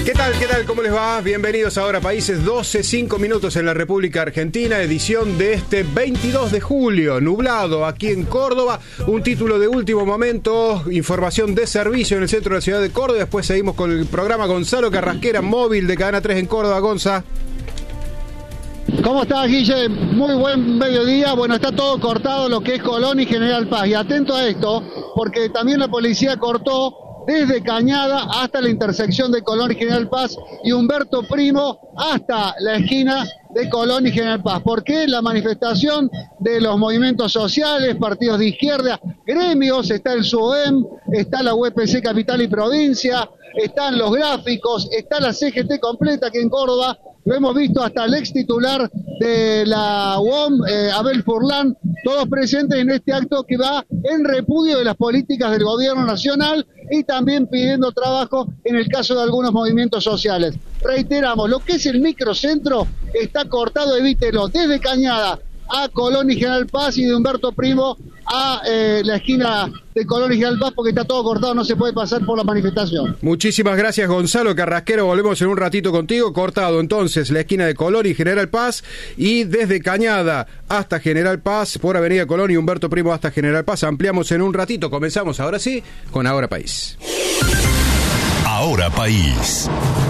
¿Qué tal? ¿Qué tal? ¿Cómo les va? Bienvenidos a Ahora Países, 12:05 minutos en la República Argentina, edición de este 22 de julio, nublado aquí en Córdoba, un título de último momento, información de servicio en el centro de la ciudad de Córdoba. Después seguimos con el programa Gonzalo Carrasquera, móvil de Cadena 3 en Córdoba. Gonza. ¿Cómo estás, Guille? Muy buen mediodía. Bueno, está todo cortado lo que es Colón y General Paz. Y atento a esto, porque también la policía cortó desde Cañada hasta la intersección de Colón y General Paz y Humberto Primo hasta la esquina de Colón y General Paz. ¿Por qué? La manifestación de los movimientos sociales, partidos de izquierda, gremios, está el SUEM, está la UPC Capital y Provincia, están los gráficos, está la CGT completa aquí en Córdoba. Lo hemos visto hasta el ex titular de la UOM, Abel Furlan, todos presentes en este acto que va en repudio de las políticas del gobierno nacional y también pidiendo trabajo en el caso de algunos movimientos sociales. Reiteramos, lo que es el microcentro está cortado, evítelo, desde Cañada a Colón y General Paz y de Humberto Primo a la esquina de Colón y General Paz, porque está todo cortado, no se puede pasar por la manifestación. Muchísimas gracias, Gonzalo Carrasquero. Volvemos en un ratito contigo. Cortado entonces la esquina de Colón y General Paz, y desde Cañada hasta General Paz por Avenida Colón y Humberto Primo hasta General Paz. Ampliamos en un ratito. Comenzamos ahora sí con Ahora País. Ahora País.